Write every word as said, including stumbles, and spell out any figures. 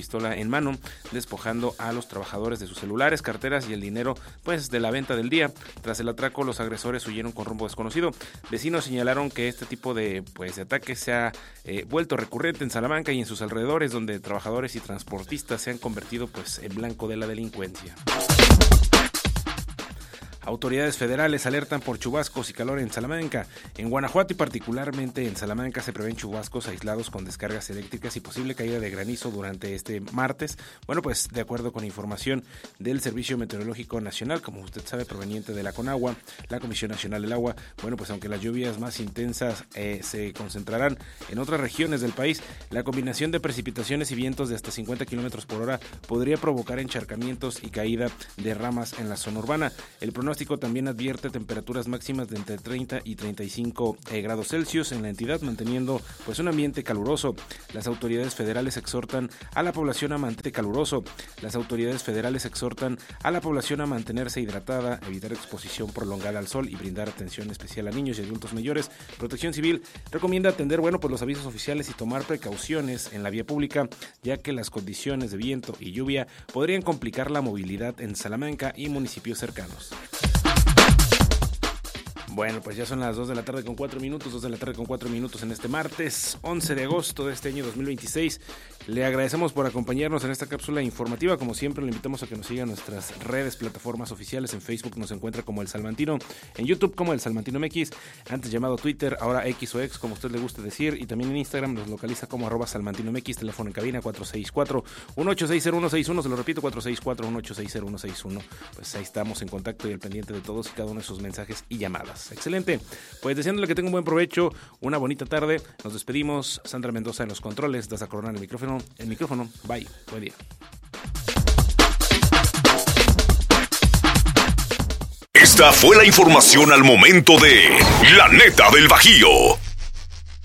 pistola en mano, despojando a los trabajadores de sus celulares, carteras y el dinero pues de la venta del día. Tras el atraco, los agresores huyeron con rumbo desconocido. Vecinos señalaron que este tipo de pues de ataques se ha eh, vuelto recurrente en Salamanca y en sus alrededores, donde trabajadores y transportistas se han convertido pues en blanco de la delincuencia. Autoridades federales alertan por chubascos y calor en Salamanca. En Guanajuato y particularmente en Salamanca se prevén chubascos aislados con descargas eléctricas y posible caída de granizo durante este martes. Bueno, pues de acuerdo con información del Servicio Meteorológico Nacional, como usted sabe, proveniente de la CONAGUA, la Comisión Nacional del Agua, bueno, pues aunque las lluvias más intensas eh, se concentrarán en otras regiones del país, la combinación de precipitaciones y vientos de hasta cincuenta kilómetros por hora podría provocar encharcamientos y caída de ramas en la zona urbana. El pronóstico también advierte temperaturas máximas de entre treinta y treinta y cinco eh, grados Celsius en la entidad, manteniendo pues un ambiente caluroso. Las autoridades federales exhortan a la población a mantenerse caluroso. Las autoridades federales exhortan a la población a mantenerse hidratada, evitar exposición prolongada al sol y brindar atención especial a niños y adultos mayores. Protección Civil recomienda atender bueno pues los avisos oficiales y tomar precauciones en la vía pública, ya que las condiciones de viento y lluvia podrían complicar la movilidad en Salamanca y municipios cercanos. Bueno, pues ya son las dos de la tarde con cuatro minutos, dos de la tarde con cuatro minutos en este martes once de agosto de este año dos mil veintiséis. Le agradecemos por acompañarnos en esta cápsula informativa. Como siempre, le invitamos a que nos siga en nuestras redes, plataformas oficiales. En Facebook nos encuentra como El Salmantino, en YouTube como El Salmantino M X, antes llamado Twitter, ahora X o X, como usted le guste decir, y también en Instagram nos localiza como arroba Salmantino M X, teléfono en cabina cuatro seis cuatro, uno ocho seis cero uno seis uno, se lo repito, cuatro seis cuatro, uno ocho seis cero uno seis uno. Pues ahí estamos en contacto y al pendiente de todos y cada uno de sus mensajes y llamadas. Excelente, pues deseándole que tenga un buen provecho, una bonita tarde, nos despedimos. Sandra Mendoza en los controles, Daza Corona en el micrófono, el micrófono, bye, buen día. Esta fue la información al momento de La Neta del Bajío.